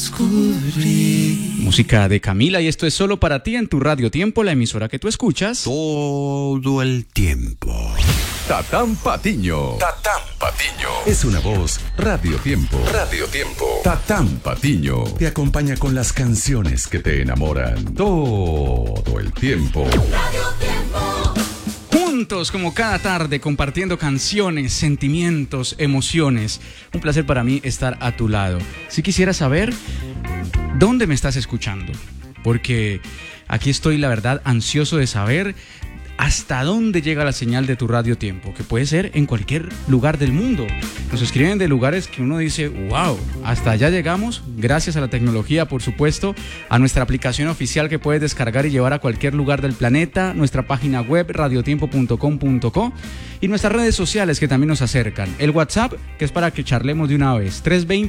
Música de Camila, y esto es Solo para ti en tu Radio Tiempo, la emisora que tú escuchas todo el tiempo. Tatán Patiño. Tatán Patiño. Es una voz Radio Tiempo. Radio Tiempo. Tatán Patiño te acompaña con las canciones que te enamoran todo el tiempo. Radio Tiempo. Juntos, como cada tarde, compartiendo canciones, sentimientos, emociones. Un placer para mí estar a tu lado. Si quisiera saber dónde me estás escuchando, porque aquí estoy, la verdad, ansioso de saber hasta dónde llega la señal de tu Radio Tiempo, que puede ser en cualquier lugar del mundo. Nos escriben de lugares que uno dice, wow, hasta allá llegamos, gracias a la tecnología, por supuesto, a nuestra aplicación oficial que puedes descargar y llevar a cualquier lugar del planeta, nuestra página web radiotiempo.com.co y nuestras redes sociales que también nos acercan. El WhatsApp, que es para que charlemos de una vez,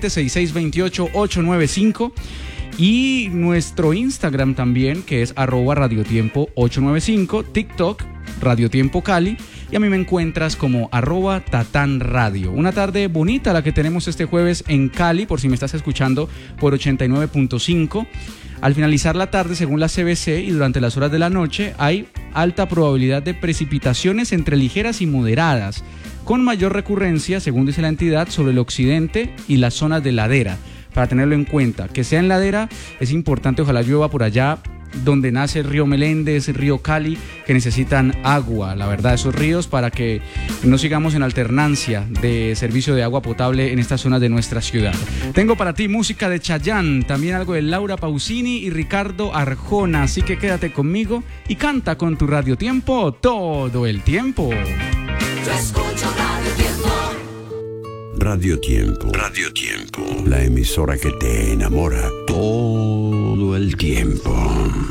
320-6628-895, y nuestro Instagram también, que es @radiotiempo895, TikTok, Radio Tiempo Cali, y a mí me encuentras como @tatanradio. Una tarde bonita la que tenemos este jueves en Cali, por si me estás escuchando por 89.5. Al finalizar la tarde, según la CBC, y durante las horas de la noche, hay alta probabilidad de precipitaciones entre ligeras y moderadas, con mayor recurrencia, según dice la entidad, sobre el occidente y las zonas de ladera. Para tenerlo en cuenta, que sea en ladera es importante, ojalá llueva por allá donde nace el río Meléndez, el río Cali, que necesitan agua, la verdad, esos ríos, para que no sigamos en alternancia de servicio de agua potable en estas zonas de nuestra ciudad. Tengo para ti música de Chayanne, también algo de Laura Pausini y Ricardo Arjona, así que quédate conmigo y canta con tu Radio Tiempo todo el tiempo. Yo escucho Radio Tiempo. Radio Tiempo. Radio Tiempo. La emisora que te enamora todo el tiempo.